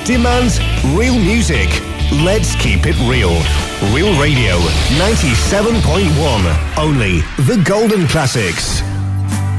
demands real music. Let's keep it real. Real Radio 97.1. Only the golden classics.